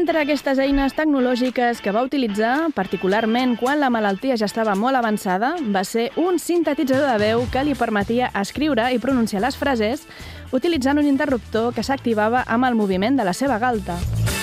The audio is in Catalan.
Entre aquestes eines tecnològiques que va utilitzar, particularment quan la malaltia ja estava molt avançada, va ser un sintetitzador de veu que li permetia escriure i pronunciar les frases utilitzant un interruptor que s'activava amb el moviment de la seva galta.